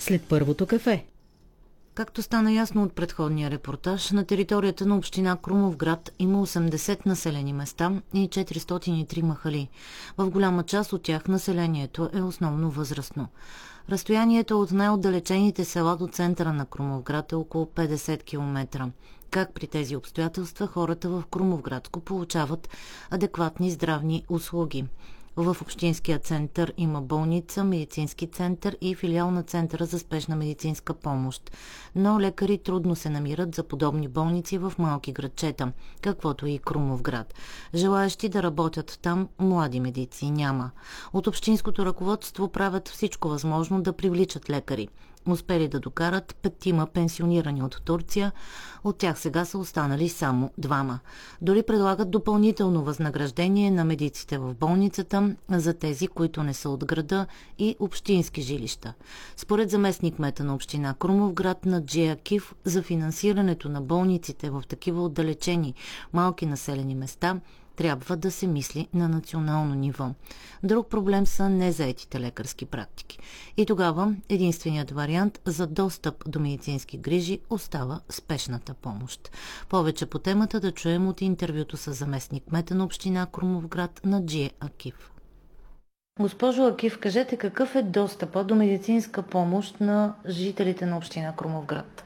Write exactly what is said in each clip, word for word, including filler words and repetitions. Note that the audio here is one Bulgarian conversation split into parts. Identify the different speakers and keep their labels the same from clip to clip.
Speaker 1: след първото кафе.
Speaker 2: Както стана ясно от предходния репортаж, на територията на община Крумовград има осемдесет населени места и четиристотин и три махали. В голяма част от тях населението е основно възрастно. Разстоянието от най-отдалечените села до центъра на Крумовград е около петдесет километра. Как при тези обстоятелства хората в Крумовградско получават адекватни здравни услуги? В общинския център има болница, медицински център и филиал на Центъра за спешна медицинска помощ. Но лекари трудно се намират за подобни болници в малки градчета, каквото е и Крумовград. Желаещи да работят там млади медици няма. От общинското ръководство правят всичко възможно да привличат лекари. Успели да докарат петима пенсионирани от Турция, от тях сега са останали само двама. Дори предлагат допълнително възнаграждение на медиците в болницата за тези, които не са от града, и общински жилища. Според заместник-кмета на община Крумовград Наджия Акиф, за финансирането на болниците в такива отдалечени малки населени места трябва да се мисли на национално ниво. Друг проблем са незаетите лекарски практики. И тогава единственият вариант за достъп до медицински грижи остава спешната помощ. Повече по темата да чуем от интервюто с заместник-кмета на община Крумовград Наджия Акиф. Госпожо Акиф, кажете какъв е достъпът до медицинска помощ на жителите на община Крумовград?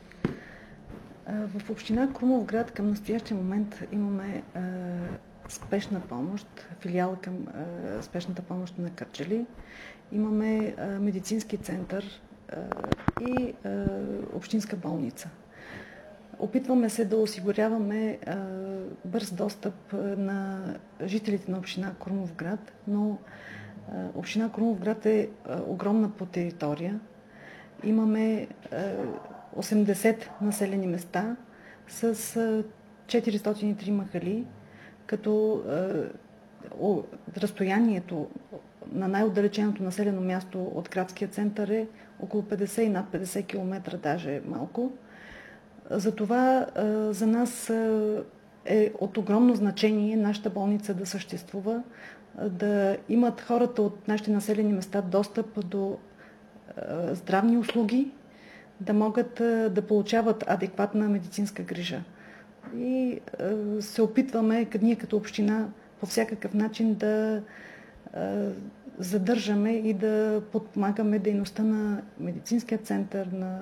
Speaker 3: В община Крумовград към настоящия момент имаме е, спешна помощ, филиал към е, спешната помощ на Кърджали. Имаме е, медицински център е, и е, общинска болница. Опитваме се да осигуряваме е, бърз достъп на жителите на община Крумовград, но е, община Крумовград е, е огромна по територия. Имаме е, осемдесет населени места с четиристотин и три махали, като е, разстоянието на най-отдалеченото населено място от градския център е около петдесет и над петдесет километра, даже малко. Затова е, за нас е от огромно значение нашата болница да съществува, да имат хората от нашите населени места достъп до е, здравни услуги, да могат да получават адекватна медицинска грижа. И е, се опитваме, ние като община, по всякакъв начин да е, задържаме и да подпомагаме дейността на медицинския център, на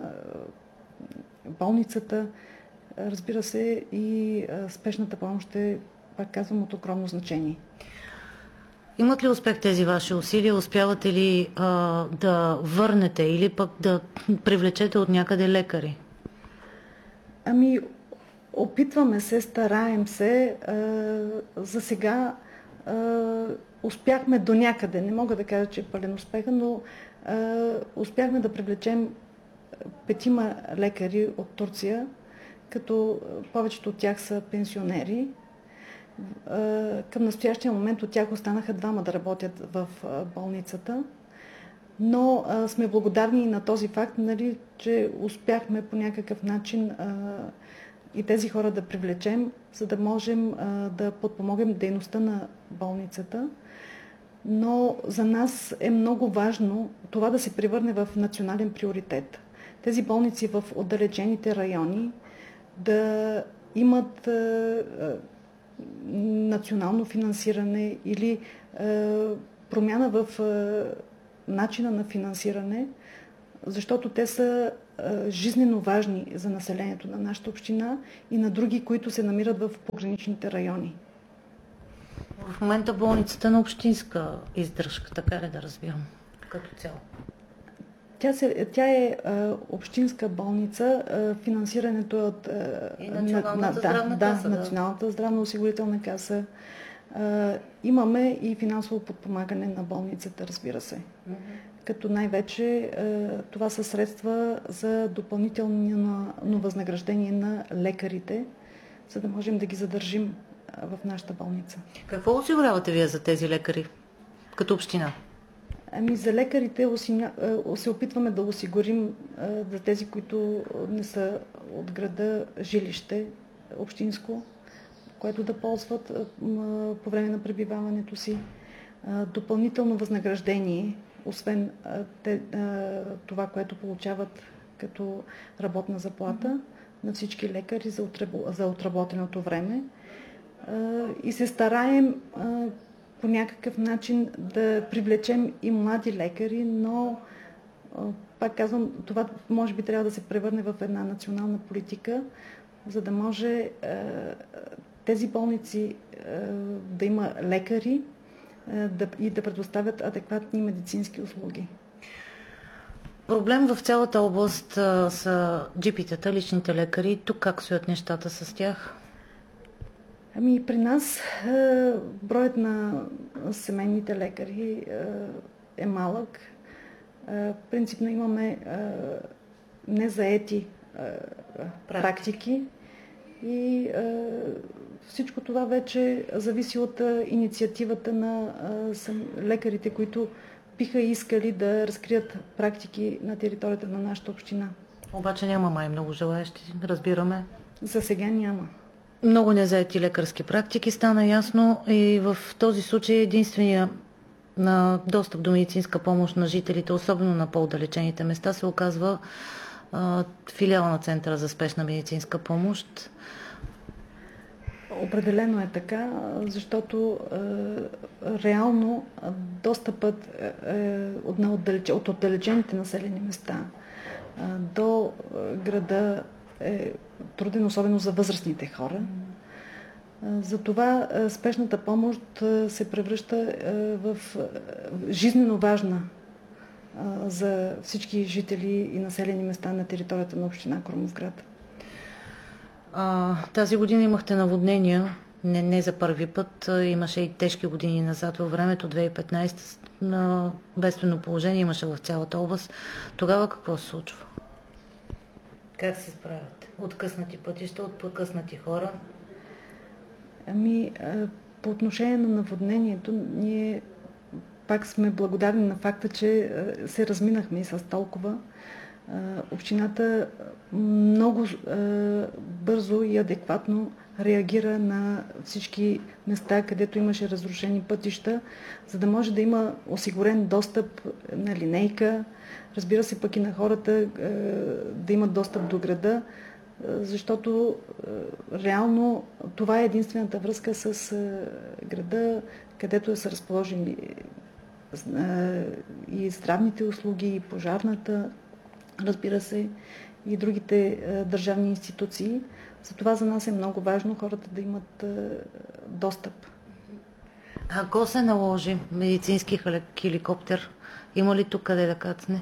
Speaker 3: болницата. Разбира се, и е, спешната помощ е, пак казвам, от огромно значение.
Speaker 2: Имат ли успех тези ваши усилия? Успявате ли а, да върнете или пък да привлечете от някъде лекари?
Speaker 3: Ами, опитваме се, стараем се. А, за сега а, успяхме до някъде. Не мога да кажа, че е пълен успех, но а, успяхме да привлечем петима лекари от Турция, като повечето от тях са пенсионери. Към настоящия момент от тях останаха двама да работят в болницата, но а, сме благодарни на този факт, нали, че успяхме по някакъв начин а, и тези хора да привлечем, за да можем а, да подпомогнем дейността на болницата. Но за нас е много важно това да се превърне в национален приоритет. Тези болници в отдалечените райони да имат а, национално финансиране или е, промяна в е, начина на финансиране, защото те са е, жизнено важни за населението на нашата община и на други, които се намират в пограничните райони.
Speaker 2: В момента болницата на общинска издръжка, така ли да разбирам, като цяло?
Speaker 3: Тя, се, тя е а, общинска болница, а, финансирането е от а,
Speaker 2: и Националната
Speaker 3: на,
Speaker 2: здравна
Speaker 3: да,
Speaker 2: каса.
Speaker 3: Да, Националната здравноосигурителна каса. А, имаме и финансово подпомагане на болницата, разбира се. Mm-hmm. Като най-вече а, това са средства за допълнително възнаграждение на лекарите, за да можем да ги задържим а, в нашата болница.
Speaker 2: Какво осигурявате вие за тези лекари като община?
Speaker 3: Ами за лекарите се опитваме да осигурим за тези, които не са от града, жилище общинско, което да ползват по време на пребиваването си. Допълнително възнаграждение освен а, те, а, това, което получават като работна заплата mm-hmm. на всички лекари за, отрабо, за отработеното време. А, и се стараем а, по някакъв начин да привлечем и млади лекари, но пак казвам, това може би трябва да се превърне в една национална политика, за да може тези болници да има лекари и да предоставят адекватни медицински услуги.
Speaker 2: Проблем в цялата област са джипитата, личните лекари. Тук как стоят нещата с тях?
Speaker 3: Ами при нас броят на семейните лекари е малък. Принципно имаме незаети практики и всичко това вече зависи от инициативата на лекарите, които биха искали да разкрият практики на територията на нашата община.
Speaker 2: Обаче няма май много желаещи, разбираме.
Speaker 3: За сега няма.
Speaker 2: Много незаети лекарски практики, стана ясно, и в този случай единствения на достъп до медицинска помощ на жителите, особено на по-отдалечените места, се оказва а, филиал на Центъра за спешна медицинска помощ.
Speaker 3: Определено е така, защото е, реално достъпът е, от, на отдалеч... от отдалечените населени места е, до града е труден, особено за възрастните хора. Затова спешната помощ се превръща в жизнено важна за всички жители и населени места на територията на община Крумовград.
Speaker 2: А, тази година имахте наводнения, не, не за първи път, имаше и тежки години назад във времето, две хиляди и петнадесета, на бедствено положение имаше в цялата област. Тогава какво се случва? Как се справят? Откъснати пътища, откъснати хора?
Speaker 3: Ами, по отношение на наводнението, ние пак сме благодарни на факта, че се разминахме и с толкова. Общината много бързо и адекватно реагира на всички места, където имаше разрушени пътища, за да може да има осигурен достъп на линейка, разбира се пък и на хората да имат достъп до града, защото реално това е единствената връзка с града, където са разположени и здравните услуги, и пожарната, разбира се, и другите държавни институции. Затова за нас е много важно хората да имат достъп.
Speaker 2: Ако се наложи медицински хеликоптер, има ли тук къде да кацне?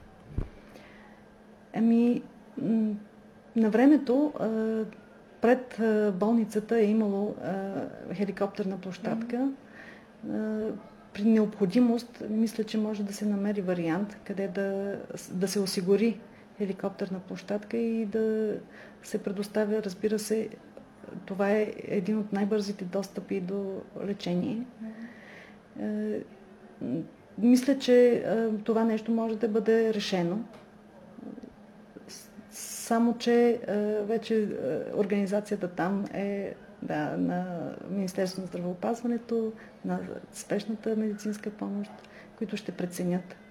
Speaker 3: Ами, на времето пред болницата е имало хеликоптерна площадка. При необходимост, мисля, че може да се намери вариант, къде да, да се осигури хеликоптерна площадка и да се предоставя, разбира се, това е един от най-бързите достъпи до лечение. Мисля, че това нещо може да бъде решено. Само, че вече организацията там е да, на Министерството на здравеопазването, на спешната медицинска помощ, които ще преценят